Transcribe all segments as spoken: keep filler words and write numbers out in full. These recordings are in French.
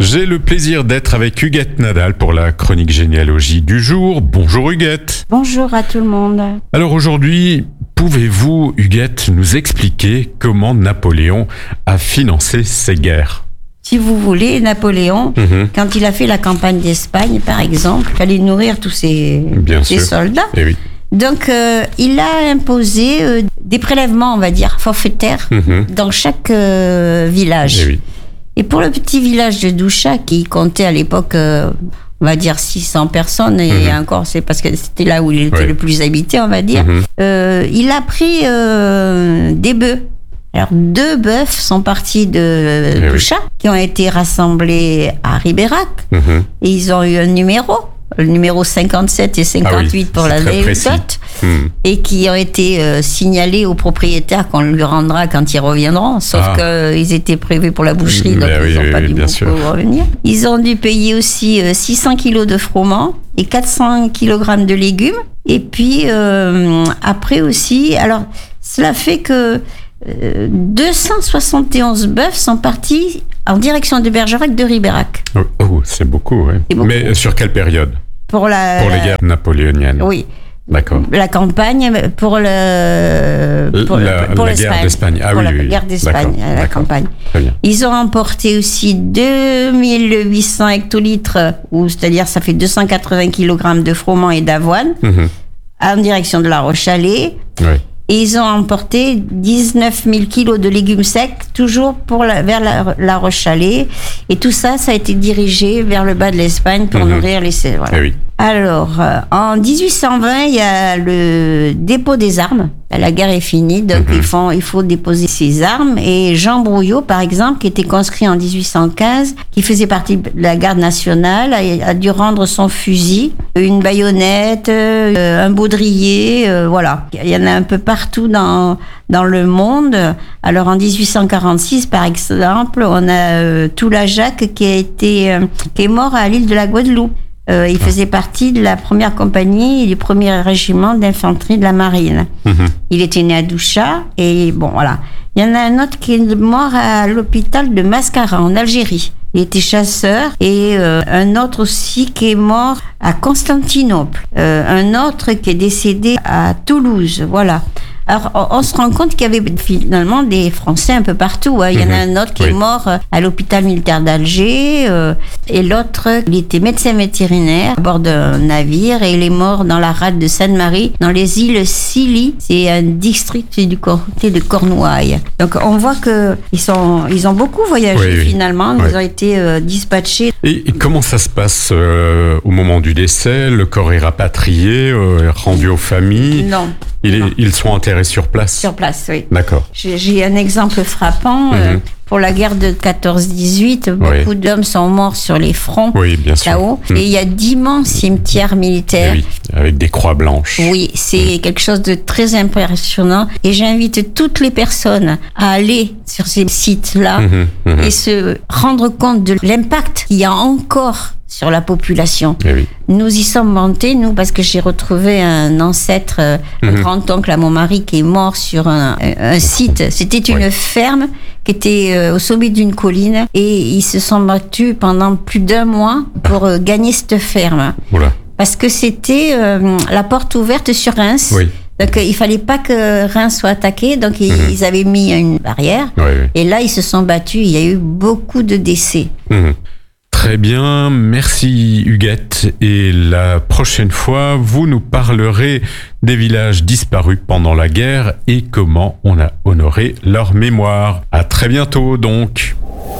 J'ai le plaisir d'être avec Huguette Nadal pour la chronique généalogie du jour. Bonjour Huguette. Bonjour à tout le monde. Alors aujourd'hui, pouvez-vous, Huguette, nous expliquer comment Napoléon a financé ses guerres ? Si vous voulez, Napoléon, mmh. quand il a fait la campagne d'Espagne, par exemple, il fallait nourrir tous ses, Bien ses sûr. soldats. Eh oui. Donc, euh, il a imposé euh, des prélèvements, on va dire, forfaitaires Mmh. dans chaque euh, village. Eh oui. Et pour le petit village de Doucha, qui comptait à l'époque, euh, on va dire six cents personnes, et Mmh. encore, c'est parce que c'était là où il était Oui. le plus habité, on va dire, Mmh. euh, il a pris euh, des bœufs. Alors, deux bœufs sont partis de Eh Doucha, oui. qui ont été rassemblés à Ribérac, Mmh. et ils ont eu un numéro, le numéro cinquante-sept et cinquante-huit Ah oui, pour c'est la très précis. décote, Mmh. et qui ont été euh, signalés aux propriétaires qu'on lui rendra quand ils reviendront, sauf Ah. qu'ils étaient prévus pour la boucherie, donc Ben ils oui, n'ont oui, pas oui, dû bien beaucoup sûr. revenir. Ils ont dû payer aussi euh, six cents kilos de froment et quatre cents kilogrammes de légumes. Et puis euh, après aussi, alors cela fait que euh, deux cent soixante et onze bœufs sont partis en direction de Bergerac de Ribérac. Oh, oh, c'est beaucoup, ouais. C'est beaucoup. Mais sur quelle période ? Pour la, Pour les la- guerres napoléoniennes. Oui. D'accord. La campagne pour le pour, La- pour la l'Espagne. guerre d'Espagne. Ah pour oui, la oui, oui. guerre d'Espagne, D'accord, la d'accord. campagne. Très bien. Ils ont emporté aussi deux mille huit cents hectolitres, ou c'est-à-dire ça fait deux cent quatre-vingts kilogrammes de froment et d'avoine, Mmh. en direction de La Roche-Chalais. Oui. Et ils ont emporté dix-neuf mille kilos de légumes secs, toujours pour la, vers la, la Roche-Chalais. Et tout ça, ça a été dirigé vers le bas de l'Espagne pour Mhm. nourrir les... Voilà. Eh oui. Alors, euh, en dix-huit cent vingt, il y a le dépôt des armes. La guerre est finie, donc Mhm. ils font, il faut déposer ses armes. Et Jean Brouillot, par exemple, qui était conscrit en dix-huit cent quinze, qui faisait partie de la garde nationale, a, a dû rendre son fusil, une baïonnette, euh, un baudrier, euh, voilà. Il y en a un peu partout dans dans le monde. Alors en dix-huit cent quarante-six, par exemple, on a euh, Toula Jacques qui a été euh, qui est mort à l'île de la Guadeloupe. Euh, il faisait partie de la première compagnie et du premier régiment d'infanterie de la marine. Mmh. Il était né à Doucha et bon voilà. Il y en a un autre qui est mort à l'hôpital de Mascara en Algérie. Il était chasseur et euh, un autre aussi qui est mort à Constantinople. Euh, un autre qui est décédé à Toulouse. Voilà. Alors, on, on se rend compte qu'il y avait finalement des Français un peu partout. Hein. Il y en a un autre qui Oui. est mort euh, à l'hôpital militaire d'Alger, euh, et l'autre, il était médecin vétérinaire à bord d'un navire, et il est mort dans la rade de Sainte-Marie, dans les îles Scilly. C'est un district du comté de Cornouailles. Donc, on voit que ils sont, ils ont beaucoup voyagé Oui, oui. finalement. Oui. Ils ont été euh, dispatchés. Et et comment ça se passe euh, au moment du décès ? Le corps est rapatrié, euh, rendu aux familles. Non, Il est- non. ils sont enterrés sur place. Sur place, oui. D'accord. J'ai j'ai un exemple frappant. euh, Mhm. pour la guerre de quatorze dix-huit, beaucoup d'hommes sont morts sur les fronts, Oui, bien sûr. là-haut. Mhm. Et il y a d'immenses cimetières Eh militaires. oui, avec des croix blanches. Oui, c'est quelque chose de très impressionnant. Et j'invite toutes les personnes à aller sur ces sites-là Mhm, mhm. et se rendre compte de l'impact qu'il y a encore sur la population. Eh oui. Nous y sommes montés, nous, parce que j'ai retrouvé un ancêtre, euh, un Mhm. grand-oncle à mon mari qui est mort sur un, un- un site. C'était une Ouais. ferme qui était euh, au sommet d'une colline, et ils se sont battus pendant plus d'un mois pour euh, gagner cette ferme. Oula. Parce que c'était euh, la porte ouverte sur Reims. Oui. Donc euh, il fallait pas que Reims soit attaqué, donc ils, Mhm. ils avaient mis une barrière. Oui, oui. Et là, ils se sont battus, il y a eu beaucoup de décès. Mhm. Très bien, merci Huguette. Et la prochaine fois, vous nous parlerez des villages disparus pendant la guerre et comment on a honoré leur mémoire. À très bientôt donc.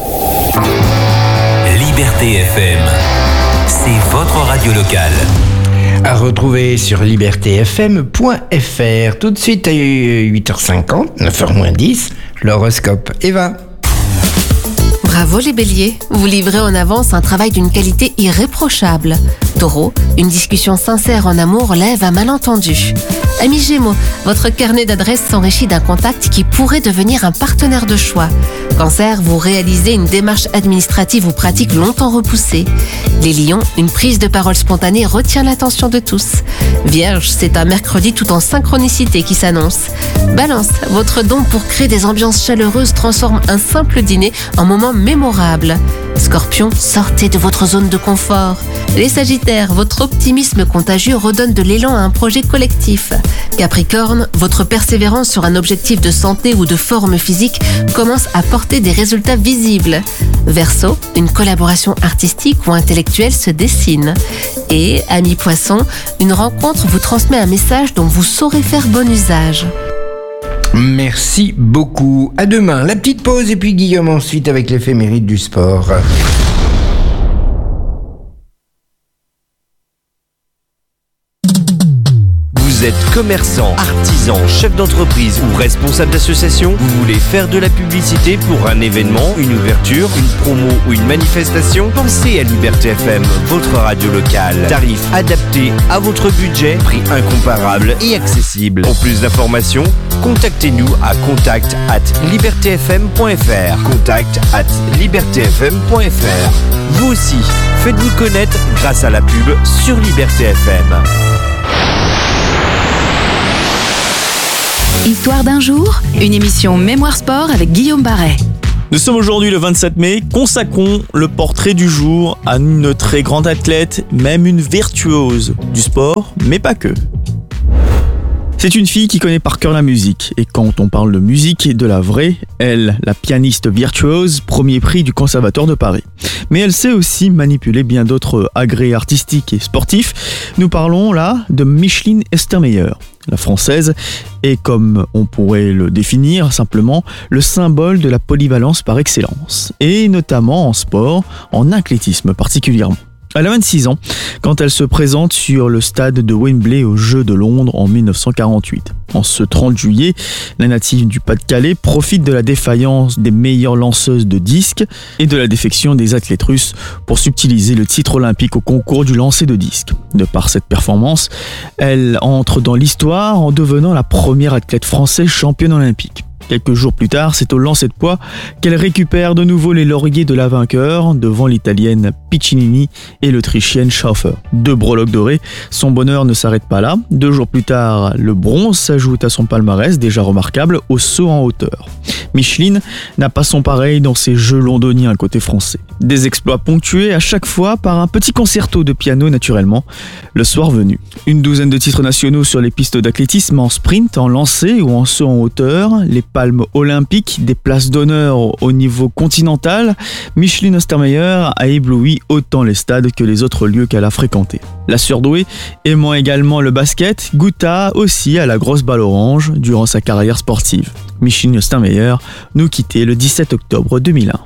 Liberté F M, c'est votre radio locale. À retrouver sur liberté f m point f r. Tout de suite à huit heures cinquante, neuf heures moins dix, l'horoscope. Eva. Bravo les béliers, vous livrez en avance un travail d'une qualité irréprochable. Taureau, une discussion sincère en amour lève un malentendu. Amis Gémeaux, votre carnet d'adresses s'enrichit d'un contact qui pourrait devenir un partenaire de choix. Cancer, vous réalisez une démarche administrative ou pratique longtemps repoussée. Les Lions, une prise de parole spontanée retient l'attention de tous. Vierge, c'est un mercredi tout en synchronicité qui s'annonce. Balance, votre don pour créer des ambiances chaleureuses transforme un simple dîner en moment mémorable. Scorpion, sortez de votre zone de confort. Les Sagittaires, votre optimisme contagieux redonne de l'élan à un projet collectif. Capricorne, votre persévérance sur un objectif de santé ou de forme physique commence à porter des résultats visibles. Verseau, une collaboration artistique ou intellectuelle se dessine. Et, amis Poissons, une rencontre vous transmet un message dont vous saurez faire bon usage. Merci beaucoup. À demain. La petite pause et puis Guillaume ensuite avec l'éphéméride du sport. Vous êtes commerçant, artisan, chef d'entreprise ou responsable d'association? Vous voulez faire de la publicité pour un événement, une ouverture, une promo ou une manifestation? Pensez à Liberté F M, votre radio locale. Tarif adapté à votre budget, prix incomparable et accessible. Pour plus d'informations, contactez-nous à contact arobase liberté f m point f r. contact arobase liberté f m point f r. Vous aussi, faites-vous connaître grâce à la pub sur Liberté F M. Histoire d'un jour, une émission Mémoire Sport avec Guillaume Barret. Nous sommes aujourd'hui le vingt-sept mai, consacrons le portrait du jour à une très grande athlète, même une virtuose du sport, mais pas que. C'est une fille qui connaît par cœur la musique, et quand on parle de musique, de la vraie, elle, la pianiste virtuose, premier prix du Conservatoire de Paris. Mais elle sait aussi manipuler bien d'autres agrès artistiques et sportifs. Nous parlons là de Micheline Estermeyer. La française est, comme on pourrait le définir simplement, le symbole de la polyvalence par excellence, et notamment en sport, en athlétisme particulièrement. Elle a vingt-six ans quand elle se présente sur le stade de Wembley aux Jeux de Londres en dix-neuf cent quarante-huit. En ce trente juillet, la native du Pas-de-Calais profite de la défaillance des meilleures lanceuses de disques et de la défection des athlètes russes pour subtiliser le titre olympique au concours du lancer de disques. De par cette performance, elle entre dans l'histoire en devenant la première athlète française championne olympique. Quelques jours plus tard, c'est au lancer de poids qu'elle récupère de nouveau les lauriers de la vainqueur devant l'italienne Piccinini et l'autrichienne Schaufer. Deux breloques dorées, son bonheur ne s'arrête pas là. Deux jours plus tard, le bronze s'ajoute à son palmarès déjà remarquable au saut en hauteur. Micheline n'a pas son pareil dans ses jeux londoniens côté français. Des exploits ponctués à chaque fois par un petit concerto de piano naturellement, le soir venu. Une douzaine de titres nationaux sur les pistes d'athlétisme en sprint, en lancer ou en saut en hauteur, les palmes olympiques, des places d'honneur au niveau continental, Micheline Estermeyer a ébloui autant les stades que les autres lieux qu'elle a fréquentés. La surdouée, aimant également le basket, goûta aussi à la grosse balle orange durant sa carrière sportive. Micheline Estermeyer nous quittait le dix-sept octobre deux mille un.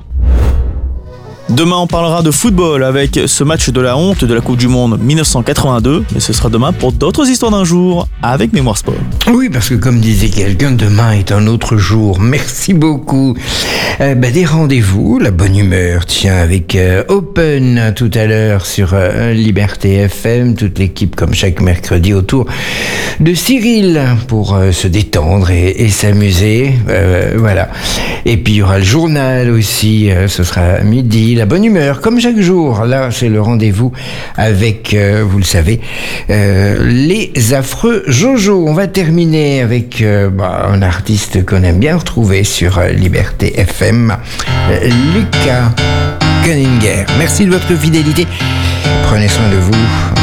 Demain, on parlera de football avec ce match de la honte de la Coupe du Monde dix-neuf cent quatre-vingt-deux. Mais ce sera demain pour d'autres histoires d'un jour avec Mémoire Sport. Oui, parce que comme disait quelqu'un, demain est un autre jour. Merci beaucoup. Euh, bah, des rendez-vous, la bonne humeur, tiens, avec euh, Open tout à l'heure sur euh, Liberté F M. Toute l'équipe, comme chaque mercredi, autour de Cyril pour euh, se détendre et, et s'amuser. Euh, voilà. Et puis, il y aura le journal aussi. Euh, ce sera à midi. La bonne humeur, comme chaque jour. Là, c'est le rendez-vous avec, euh, vous le savez, euh, les affreux Jojo. On va terminer avec euh, bah, un artiste qu'on aime bien retrouver sur euh, Liberté F M, euh, Lucas Cunningham. Merci de votre fidélité. Prenez soin de vous.